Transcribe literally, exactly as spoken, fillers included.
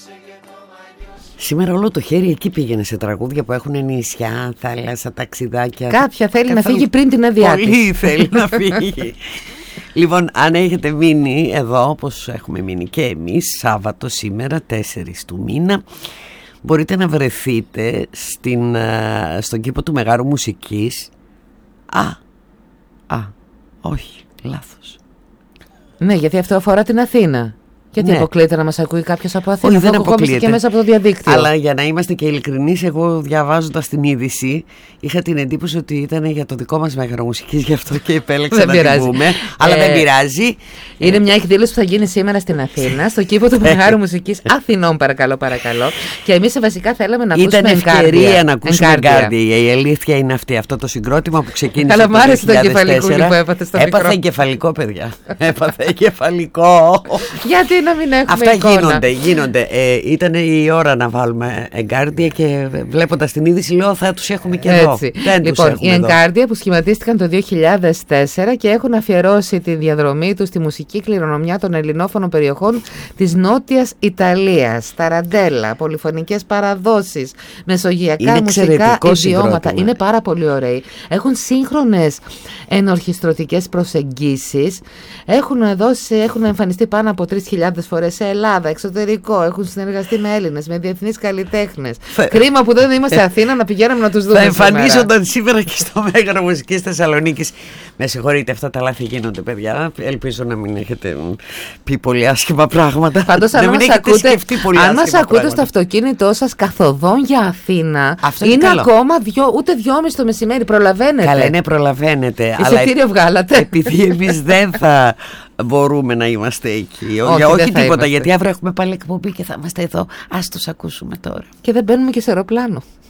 Σήμερα όλο το χέρι εκεί πήγαινε σε τραγούδια που έχουν νησιά, θάλασσα, ταξιδάκια. Κάποια θέλει Καθόλου... να φύγει πριν την άδειά της. Πολύ θέλει να φύγει. Λοιπόν, αν έχετε μείνει εδώ, όπως έχουμε μείνει και εμείς, Σάββατο σήμερα, τέσσερις του μήνα, μπορείτε να βρεθείτε στην, στον κήπο του Μεγάρου Μουσικής. Α, α, όχι, λάθος. Ναι, γιατί αυτό αφορά την Αθήνα. Γιατί ναι. αποκλείεται να μας ακούει κάποιος από Αθήνα? Όχι, δεν αποκλείεται. Και μέσα από το διαδίκτυο. Αλλά για να είμαστε και ειλικρινείς, εγώ διαβάζοντας την είδηση είχα την εντύπωση ότι ήταν για το δικό μας Μέγαρο Μουσικής, γι' αυτό και επέλεξα να την πούμε. Αλλά ε, δεν πειράζει. Είναι μια εκδήλωση που θα γίνει σήμερα στην Αθήνα, στο κήπο του Μεγάρου Μουσικής Αθηνών, παρακαλώ, παρακαλώ. Και εμείς βασικά θέλαμε να ακούσουμε Ήταν ευκαιρία να ακούσουμε Εγκάρδια. Η αλήθεια είναι αυτή, αυτό το συγκρότημα που ξεκίνησε. Αλλά μ' άρεσε το κεφαλικούλι που έπαθε στο μικρό. Έπαθε εγκεφαλικό, παιδιά. Έπαθε εγκεφαλικό. Γιατί να μην έχουμε αυτά εικόνα. γίνονται, γίνονται. Ε, ήταν η ώρα να βάλουμε Εγκάρδια και βλέποντας την είδηση λέω θα τους έχουμε και εδώ. Δεν λοιπόν, τους οι Εγκάρδια που σχηματίστηκαν το δύο χιλιάδες τέσσερα και έχουν αφιερώσει τη διαδρομή τους στη μουσική κληρονομιά των ελληνόφωνων περιοχών της Νότιας Ιταλίας. Ταραντέλα, πολυφωνικές παραδόσεις, μεσογειακά είναι μουσικά ιδιώματα. Συγκρότημα. Είναι πάρα πολύ ωραίοι. Έχουν σύγχρονες ενορχιστρωτικές προσεγγίσεις. Έχουν, δώσει, έχουν εμφανιστεί πάνω από τρεις χιλιάδες φορές σε Ελλάδα, εξωτερικό. Έχουν συνεργαστεί με Έλληνες, με διεθνείς καλλιτέχνες. Θα... Κρίμα που δεν είμαστε Αθήνα να πηγαίνουμε να τους δούμε. Θα εμφανίζονταν σήμερα και στο Μέγαρο Μουσικής Θεσσαλονίκης. Με συγχωρείτε, αυτά τα λάθη γίνονται, παιδιά. Ελπίζω να μην έχετε πει πολύ άσχημα πράγματα. Πάντως, αν μας ακούτε, αν μας ακούτε στο αυτοκίνητό σας καθοδόν για Αθήνα, αυτό είναι, είναι ακόμα δυο, ούτε δυόμιση το μεσημέρι. Προλαβαίνετε. Καλά, ναι, προλαβαίνετε. Εισιτήριο βγάλατε. Επειδή εμείς δεν θα μπορούμε να είμαστε εκεί. Όχι, για όχι τίποτα, είμαστε. Γιατί αύριο έχουμε πάλι εκπομπή και θα είμαστε εδώ. Ας τους ακούσουμε τώρα. Και δεν μπαίνουμε και σε αεροπλάνο.